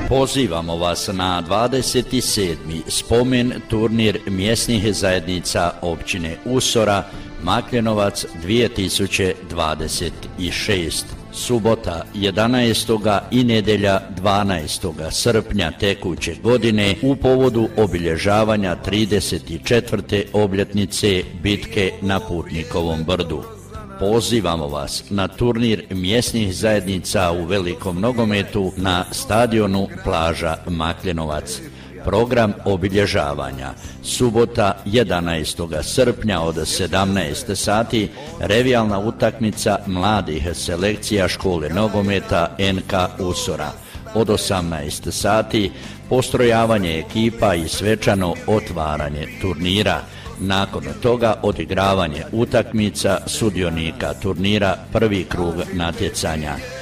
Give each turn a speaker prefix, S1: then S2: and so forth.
S1: Pozivamo vas na 27. spomen turnir mjesnih zajednica općine Usora, Makljenovac 2026. Subota 11. i nedjelja 12. srpnja tekuće godine u povodu obilježavanja 34. obljetnice bitke na Putnikovom brdu. Pozivamo vas na turnir mjesnih zajednica u velikom nogometu na stadionu Plaža Makljenovac. Program obilježavanja: subota 11. srpnja od 17 sati revijalna utakmica mladih selekcija škole nogometa NK Usora. Od 18 sati postrojavanje ekipa i svečano otvaranje turnira. Nakon toga odigravanje utakmica sudionika turnira, prvi krug natjecanja.